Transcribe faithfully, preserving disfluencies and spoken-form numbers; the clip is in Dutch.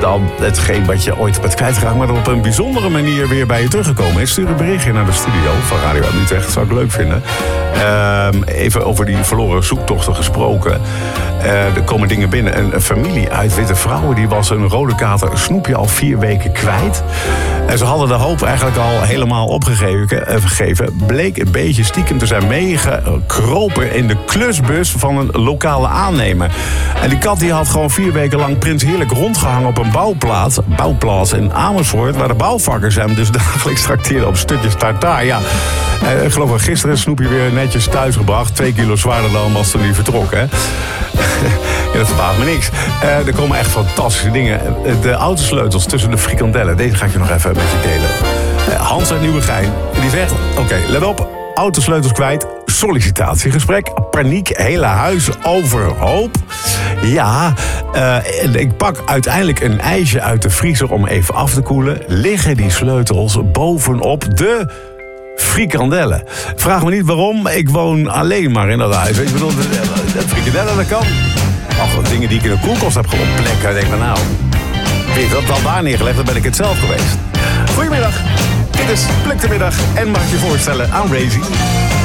dan hetgeen wat je ooit bent kwijtgeraakt, maar dat op een bijzondere manier weer bij je teruggekomen is. Stuur een berichtje naar de studio van Radio Utrecht. Dat zou ik leuk vinden. Uh, even over die verloren zoektochten gesproken. Uh, er komen dingen binnen. Een, een familie uit Witte Vrouwen die was een rode kater snoepje al vier weken kwijt. En ze hadden de hoop eigenlijk al helemaal opgegeven. Bleek een beetje stiekem te zijn meegekropen in de klusbus van een lokale aannemer. En die kat die had gewoon vier weken lang Prins Heerlijk rondgehangen op een bouwplaats, bouwplaats in Amersfoort, waar de bouwvakkers hem dus dagelijks trakteerden op stukjes tartaar. Ja, eh, ik geloof dat gisteren is Snoepje weer netjes thuisgebracht. Twee kilo zwaarder dan was toen hij vertrok, hè. Ja, dat verbaast me niks. Uh, er komen echt fantastische dingen. De autosleutels tussen de frikandellen. Deze ga ik je nog even met je delen. Uh, Hans uit Nieuwegein. Die zegt, oké, okay, let op. Autosleutels kwijt. Sollicitatiegesprek. Paniek. Hele huis overhoop. Ja, uh, ik pak uiteindelijk een ijsje uit de vriezer om even af te koelen. Liggen die sleutels bovenop de frikandellen. Vraag me niet waarom. Ik woon alleen maar in dat huis. Ik bedoel, de, de, de frikandellen, dat kan. Ach, dingen die ik in de koelkast heb gewoon plekken. Ik denk van nou, weet je dat dan daar neergelegd, dan ben ik het zelf geweest. Goedemiddag. Dit is Pluk de Middag en mag ik je voorstellen aan Razy.